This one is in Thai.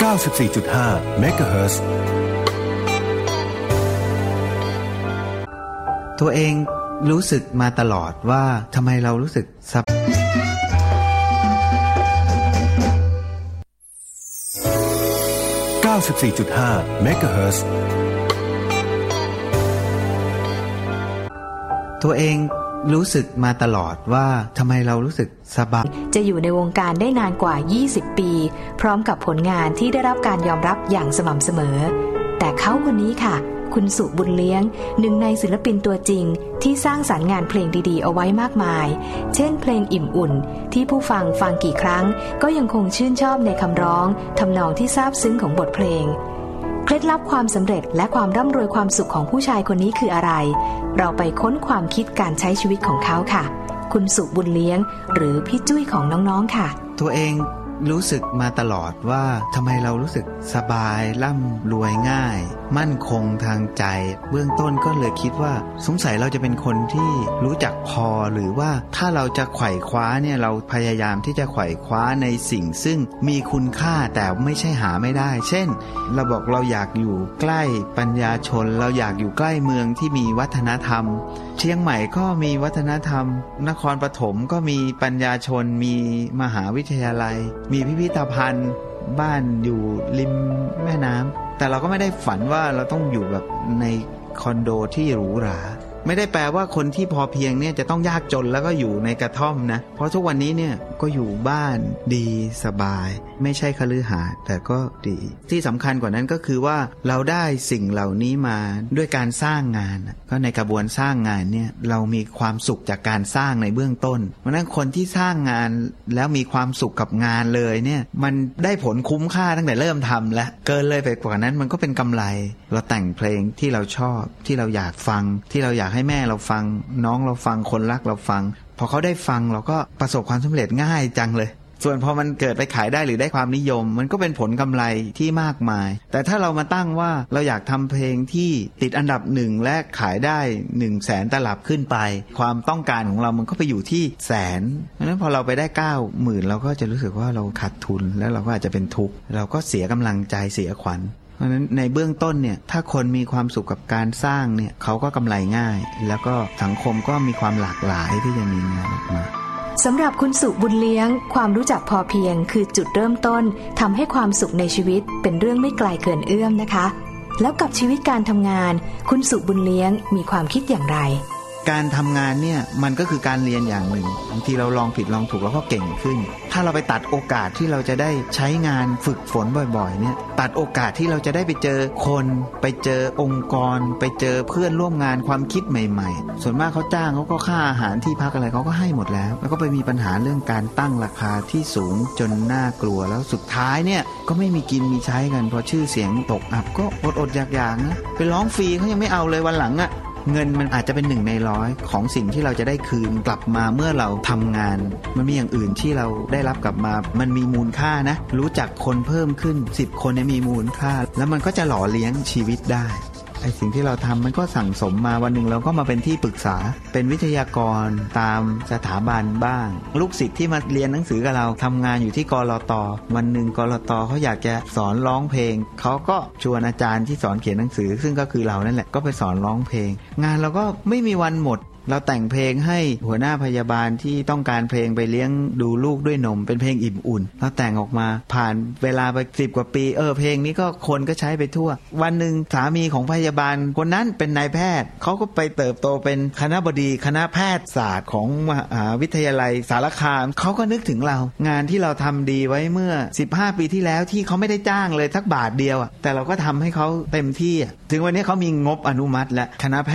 94.5 เมกะเฮิรตซ์ตัวเองรู้สึกมาตลอดว่าทำไมเรารู้สึก 94.5 เมกะเฮิรตซ์ตัวเองรู้สึกมาตลอดว่าทำไมเรารู้สึกสบายจะอยู่ในวงการได้นานกว่า20ปีพร้อมกับผลงานที่ได้รับการยอมรับอย่างสม่ำเสมอแต่เขาคนนี้ค่ะคุณสุบุญเลี้ยงหนึ่งในศิลปินตัวจริงที่สร้างสรรค์งานเพลงดีๆเอาไว้มากมายเช่นเพลงอิ่มอุ่นที่ผู้ฟังกี่ครั้งก็ยังคงชื่นชอบในคำร้องทำนองที่ซาบซึ้งของบทเพลงเคล็ดลับความสำเร็จและความร่ำรวยความสุขของผู้ชายคนนี้คืออะไรเราไปค้นความคิดการใช้ชีวิตของเขาค่ะคุณสุบุญเลี้ยงหรือพี่จุ้ยของน้องๆค่ะตัวเองรู้สึกมาตลอดว่าทำไมเรารู้สึกสบายร่ำรวยง่ายมั่นคงทางใจเบื้องต้นก็เลยคิดว่าสงสัยเราจะเป็นคนที่รู้จักพอหรือว่าถ้าเราจะไขว่คว้าเนี่ยเราพยายามที่จะไขว่คว้าในสิ่งซึ่งมีคุณค่าแต่ไม่ใช่หาไม่ได้เช่นเราบอกเราอยากอยู่ใกล้ปัญญาชนเราอยากอยู่ใกล้เมืองที่มีวัฒนธรรมเชียงใหม่ก็มีวัฒนธรรมนครปฐมก็มีปัญญาชนมีมหาวิทยาลัยมีพิพิธภัณฑ์บ้านอยู่ริมแม่น้ำแต่เราก็ไม่ได้ฝันว่าเราต้องอยู่แบบในคอนโดที่หรูหราไม่ได้แปลว่าคนที่พอเพียงเนี่ยจะต้องยากจนแล้วก็อยู่ในกระท่อมนะเพราะทุกวันนี้เนี่ยก็อยู่บ้านดีสบายไม่ใช่คฤหาสน์แต่ก็ดีที่สำคัญกว่านั้นก็คือว่าเราได้สิ่งเหล่านี้มาด้วยการสร้างงานก็ในกระบวนสร้างงานเนี่ยเรามีความสุขจากการสร้างในเบื้องต้นเพราะนั้นคนที่สร้างงานแล้วมีความสุขกับงานเลยเนี่ยมันได้ผลคุ้มค่าตั้งแต่เริ่มทำแล้วเกินเลยไปกว่านั้นมันก็เป็นกำไรเราแต่งเพลงที่เราชอบที่เราอยากฟังที่เราอยากให้แม่เราฟังน้องเราฟังคนรักเราฟังพอเขาได้ฟังเราก็ประสบความสำเร็จง่ายจังเลยส่วนพอมันเกิดไปขายได้หรือได้ความนิยมมันก็เป็นผลกำไรที่มากมายแต่ถ้าเรามาตั้งว่าเราอยากทำเพลงที่ติดอันดับ1และขายได้ 100,000 ตลับขึ้นไปความต้องการของเรามันก็ไปอยู่ที่แสนเพราะฉะนั้นพอเราไปได้ 90,000 เราก็จะรู้สึกว่าเราขาดทุนแล้วเราก็อาจจะเป็นทุกข์เราก็เสียกำลังใจเสียขวัญเพราะฉะนั้นในเบื้องต้นเนี่ยถ้าคนมีความสุขกับการสร้างเนี่ยเขาก็กำไรง่ายแล้วก็สังคมก็มีความหลากหลายที่จะมีงานออกมาสำหรับคุณสุบุญเลี้ยงความรู้จักพอเพียงคือจุดเริ่มต้นทำให้ความสุขในชีวิตเป็นเรื่องไม่ไกลเกินเอื้อมนะคะแล้วกับชีวิตการทำงานคุณสุบุญเลี้ยงมีความคิดอย่างไรการทำงานเนี่ยมันก็คือการเรียนอย่างหนึ่งบางทีเราลองผิดลองถูกแล้วก็เก่งขึ้นถ้าเราไปตัดโอกาสที่เราจะได้ใช้งานฝึกฝนบ่อยๆเนี่ยตัดโอกาสที่เราจะได้ไปเจอคนไปเจอองค์กรไปเจอเพื่อนร่วมงานความคิดใหม่ๆส่วนมากเขาจ้างเขาก็ค่าอาหารที่พักอะไรเขาก็ให้หมดแล้วก็ไปมีปัญหาเรื่องการตั้งราคาที่สูงจนน่ากลัวแล้วสุดท้ายเนี่ยก็ไม่มีกินมีใช้กันเพราะชื่อเสียงตกอับก็อดอยากๆนะไปร้องฟรีเขายังไม่เอาเลยวันหลังอะเงินมันอาจจะเป็น1 ใน 100ของสิ่งที่เราจะได้คืนกลับมาเมื่อเราทำงานมันมีอย่างอื่นที่เราได้รับกลับมามันมีมูลค่านะรู้จักคนเพิ่มขึ้น10 คนมีมูลค่าแล้วมันก็จะหล่อเลี้ยงชีวิตได้ไอ้สิ่งที่เราทำมันก็สั่งสมมาวันหนึ่งเราก็มาเป็นที่ปรึกษาเป็นวิทยากรตามสถาบันบ้างลูกศิษย์ที่มาเรียนหนังสือกับเราทำงานอยู่ที่กลต.วันหนึ่งกลต.เขาอยากจะสอนร้องเพลงเขาก็ชวนอาจารย์ที่สอนเขียนหนังสือซึ่งก็คือเรานั่นแหละก็ไปสอนร้องเพลงงานเราก็ไม่มีวันหมดเราแต่งเพลงให้หัวหน้าพยาบาลที่ต้องการเพลงไปเลี้ยงดูลูกด้วยนมเป็นเพลงอิ่มอุ่นเราแต่งออกมาผ่านเวลาไป10 กว่าปีเพลงนี้ก็คนก็ใช้ไปทั่ววันหนึ่งสามีของพยาบาลคนนั้นเป็นนายแพทย์เขาก็ไปเติบโตเป็นคณบดีคณะแพทยศาสตร์ของมหาวิทยาลัยสารคามเขาก็นึกถึงเรางานที่เราทำดีไว้เมื่อ15 ปีที่แล้วที่เขาไม่ได้จ้างเลยสักบาทเดียวแต่เราก็ทำให้เขาเต็มที่ถึงวันนี้เขามีงบอนุมัติและคณะแพ